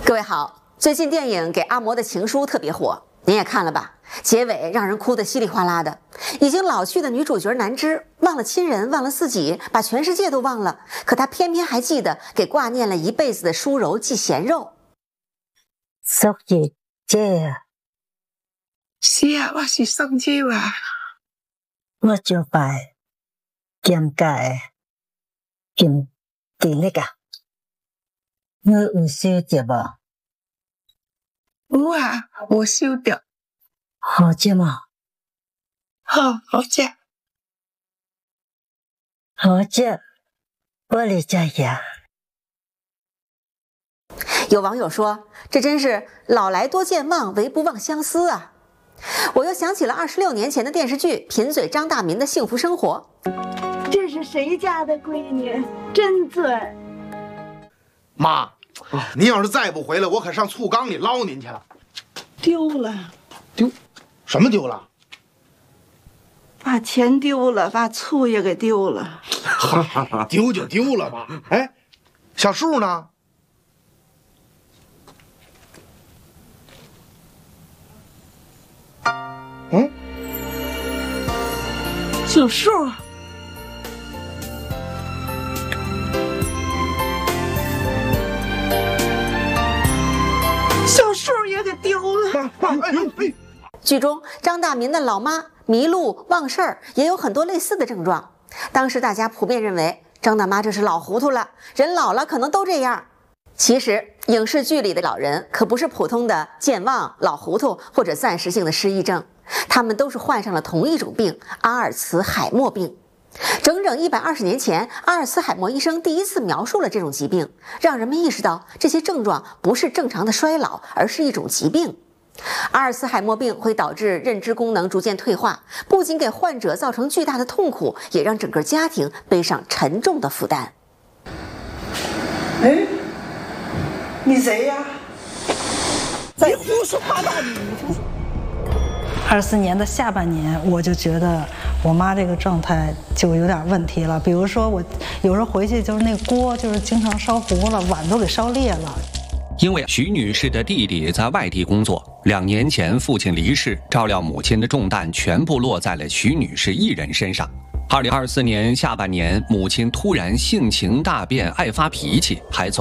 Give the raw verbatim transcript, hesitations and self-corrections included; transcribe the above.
各位好，最近电影《给阿嬷的情书》特别火，您也看了吧？结尾让人哭得稀里哗啦的。已经老去的女主角南枝，忘了亲人，忘了自己，把全世界都忘了，可她偏偏还记得给挂念了一辈子的舒柔寄咸肉。 叔爺姐啊， 是啊，我是宋姐啊， 我就快減價減電力啊，我有收着無？ 有啊，我收到， 好食嘛？ 好好食， 好食，我嚟食呀。 有网友说，这真是老来多健忘，唯不忘相思啊！我又想起了二十六年前的电视剧《贫嘴张大民的幸福生活》。 这是谁家的闺女？真尊。 妈，您要是再不回来，我可上醋缸里捞您去了。 丢了， 丢？什么丢了？ 把钱丢了，把醋也给丢了。 丢就丢了吧。哎，小树呢？嗯， 小树，小树也给丢了。 妈妈，哎呦哎！ 剧中张大民的老妈迷路、忘事儿，也有很多类似的症状。当时大家普遍认为张大妈这是老糊涂了，人老了可能都这样。其实影视剧里的老人可不是普通的健忘、老糊涂或者暂时性的失忆症，他们都是患上了同一种病——阿尔茨海默病。整整一百二十年前，阿尔茨海默医生第一次描述了这种疾病，让人们意识到这些症状不是正常的衰老，而是一种疾病。阿尔茨海默病会导致认知功能逐渐退化，不仅给患者造成巨大的痛苦，也让整个家庭背上沉重的负担。 哎，你谁呀？在胡说八道！你二四年的下半年，我就觉得我妈这个状态就有点问题了。比如说，我有时候回去就是那锅就是经常烧糊了，碗都给烧裂了。 因为徐女士的弟弟在外地工作，两年前父亲离世，照料母亲的重担全部落在了徐女士一人身上。二零二四年下半年，母亲突然性情大变，爱发脾气，还走